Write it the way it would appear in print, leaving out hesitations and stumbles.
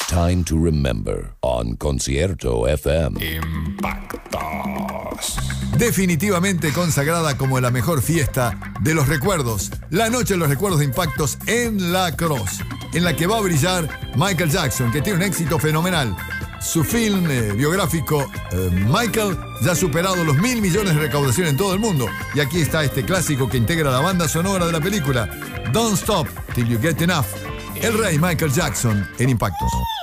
Time to Remember on Concierto FM. Impactos. Definitivamente consagrada como la mejor fiesta de los recuerdos. La noche de los recuerdos de Impactos en La Crosse, en la que va a brillar Michael Jackson, que tiene un éxito fenomenal. Su film biográfico Michael ya ha superado los 1.000 millones de recaudación en todo el mundo. Y aquí está este clásico que integra la banda sonora de la película, Don't Stop Till You Get Enough. El rey Michael Jackson en Impactos.